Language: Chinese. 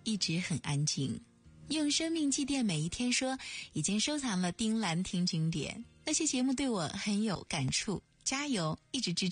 一直很安静。用生命祭奠每一天说，已经收藏了丁兰听经典，那些节目对我很有感触，加油，一直支持